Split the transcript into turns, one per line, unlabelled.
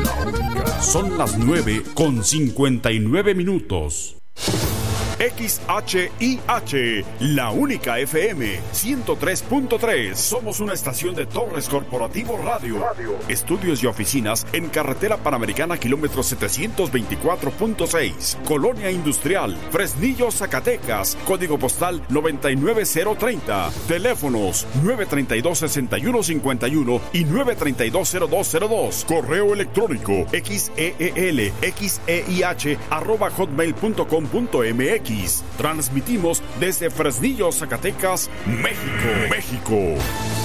Son las 9:59. XHIH, la única FM 103.3. Somos una estación de Torres Corporativo Radio. Estudios y oficinas en Carretera Panamericana, kilómetro 724.6. Colonia Industrial, Fresnillo, Zacatecas. Código postal 99030. Teléfonos 932-6151 y 932-0202. Correo electrónico xeelxeih@hotmail.com.mx. Transmitimos desde Fresnillo, Zacatecas, México.